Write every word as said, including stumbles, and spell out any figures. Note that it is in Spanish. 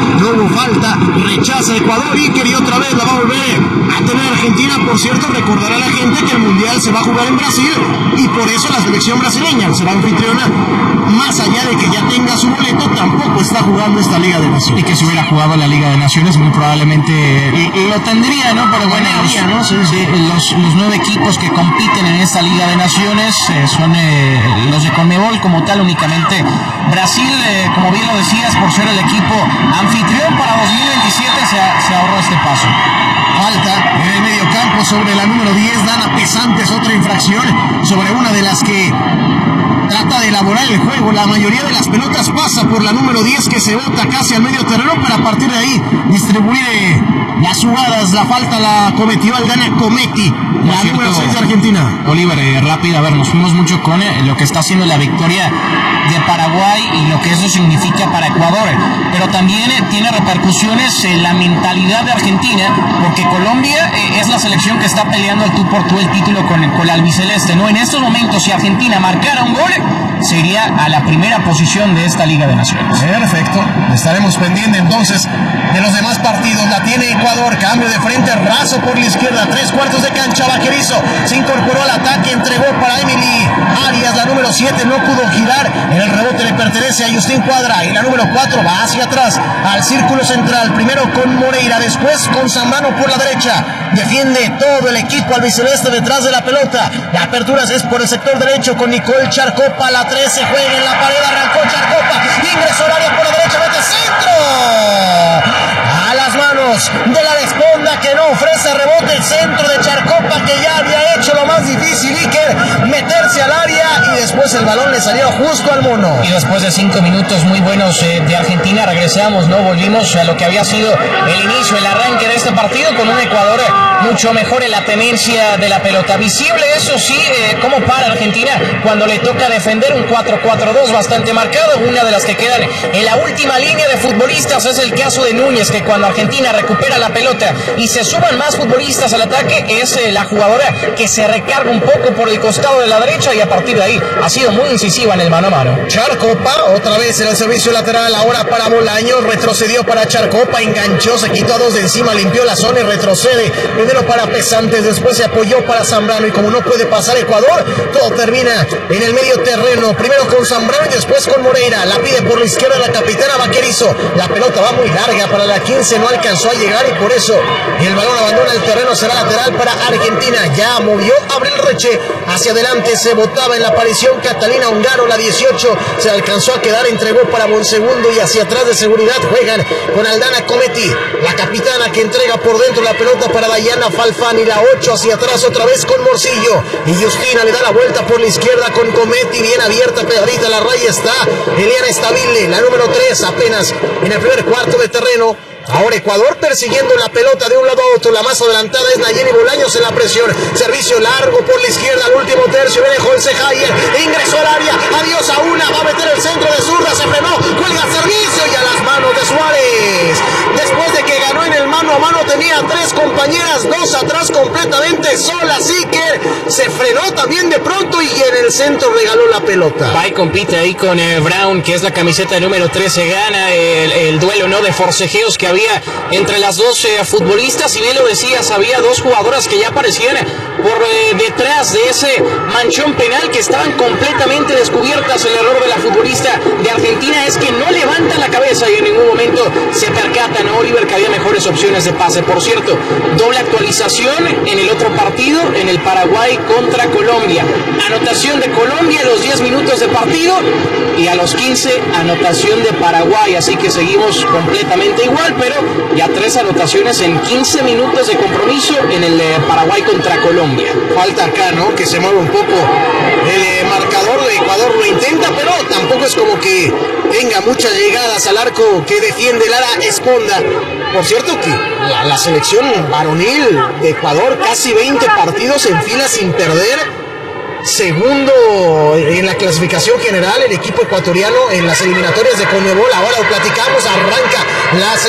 no hubo falta, rechaza Ecuador, Iker, y otra vez la va a volver a tener Argentina. Por cierto, recordará a la gente que el Mundial se va a jugar en Brasil y por eso la selección brasileña será anfitriona, más allá de que ya tenga su boleto, tampoco está jugando esta Liga de Naciones. Y que si hubiera jugado la Liga de Naciones muy probablemente lo tendría, ¿no? Pero bueno, los, ¿no? Sí, sí. Los, los nueve equipos que compiten en esta Liga de Naciones eh, son eh, los de Conmebol como tal únicamente. Brasil, eh, como bien lo decías, por ser el equipo anfitrión para dos mil veintisiete se, se ahorró este paso. Falta en el medio campo sobre la número diez, Dana Pesantes, otra infracción sobre una de las que trata de elaborar el juego. La mayoría de las pelotas pasa por la número diez, que se bota casi al medio terreno para a partir de ahí distribuir eh, las jugadas. La falta la cometió Aldana Cometi, la cierto, número seis de Argentina. Oliver, eh, rápido, a ver, nos fuimos mucho con eh, lo que está haciendo la victoria de Paraguay y lo que eso significa para Ecuador, pero también eh, tiene repercusiones en la mentalidad de Argentina, porque Colombia eh, es la selección que está peleando el tú por tú el título con el, con el albiceleste, ¿no? En estos momentos, si Argentina marcara un gol, se iría a la primera posición de esta Liga de Naciones. Perfecto, estaremos pendientes entonces de los demás partidos. La tiene Ecuador, cambio de frente, raso por la izquierda, tres cuartos de cancha, Vaquerizo se incorporó al ataque, entregó para Emily Arias, la número siete no pudo girar, en el rebote le pertenece a Justin Cuadra, y la número cuatro va hacia atrás, al círculo central, primero con Moreira, después con Zambrano por la derecha, defiende todo el equipo albiceleste detrás de la pelota, la apertura es por el sector derecho con Nicole Charcopa, la trece juega en la pared, arrancó Charcopa, ingresó al área por la derecha, mete centro, a las manos de la Desponda, que no ofrece rebote, el centro de Charcopa, que ya había hecho lo más difícil, Iker, meterse al área, y después el balón le salió justo al mono. Y después de cinco minutos muy buenos eh, de Argentina, regresamos, ¿no? Volvimos a lo que había sido el inicio, el arranque de este partido, con un Ecuador mucho mejor en la tenencia de la pelota. Visible, eso sí, eh, cómo para Argentina cuando le toca defender un cuatro cuatro dos bastante marcado. Una de las que quedan en la última línea de futbolistas es el caso de Núñez, que cuando Argentina recupera la pelota y se suban más futbolistas al ataque, es eh, la jugadora que se recarga un poco por el costado de la derecha, y a partir de ahí ha sido muy incisiva en el mano a mano. Charcopa, otra vez en el servicio lateral, ahora para Bolaños, retrocedió para Charcopa, enganchó, se quitó a dos de encima, limpió la zona y retrocede, primero para Pesantes, después se apoyó para Zambrano, y como no puede pasar Ecuador, todo termina en el medio terreno, primero con Zambrano y después con Moreira, la pide por la izquierda la capitana Vaquerizo, la pelota va muy larga para la quince, no alcanzó a llegar y por eso el balón abandona el terreno, será lateral para Argentina. Ya movió Abril Reche hacia adelante, se botaba en la aparición Catalina Ongaro, la dieciocho se alcanzó a quedar, entregó para Bonsegundo, y hacia atrás de seguridad juegan con Aldana Cometi, la capitana, que entrega por dentro la pelota para Dayana Falfani, la ocho hacia atrás otra vez con Morcillo, y Justina le da la vuelta por la izquierda con Cometi, bien abierta, pegadita a la raya está Eliana Estabile, la número tres, apenas en el primer cuarto de terreno. Ahora Ecuador persiguiendo la pelota de un lado a otro, la más adelantada es Nayeli Bolaños en la presión, servicio largo por la izquierda al último tercio, viene José Jair, ingresó al área, adiós a una, va a meter el centro de zurda, se frenó, cuelga servicio y a las manos de Suárez, después de que ganó en el mano a mano tenía tres compañeras, dos atrás completamente sola, así que se frenó también de pronto y en el centro regaló la pelota. Va y compite ahí con eh, Brown, que es la camiseta número trece, gana el, el duelo, ¿no?, de forcejeos que había entre las dos eh, futbolistas. Y bien lo decías, había dos jugadoras que ya aparecían por eh, detrás de ese manchón penal, que estaban completamente descubiertas. El error de la futbolista de Argentina es que no levanta la cabeza y en ningún momento se percatan, ¿no, Oliver?, que había mejores opciones de pase. Por cierto, doble actualización en el otro partido, en el Paraguay contra Colombia. Anotación de Colombia a los diez minutos de partido y a los quince anotación de Paraguay, así que seguimos completamente igual, pero ya tres anotaciones en quince minutos de compromiso en el eh, Paraguay contra Colombia. Falta acá, ¿no?, que se mueva un poco el eh, marcador de Ecuador, lo intenta, pero tampoco es como que tenga muchas llegadas al arco que defiende Lara Esponda. Por cierto que la, la selección varonil de Ecuador, casi veinte partidos en fila sin perder, segundo en la clasificación general el equipo ecuatoriano en las eliminatorias de Conmebol. Ahora lo platicamos, arranca la